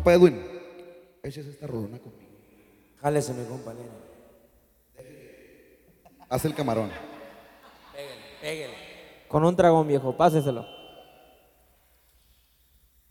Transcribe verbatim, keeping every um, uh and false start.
Compa Edwin, échese esta rolona conmigo. Jálese, mi compañero. Haz el camarón. Pégale, pégale. Con un dragón, viejo, páseselo.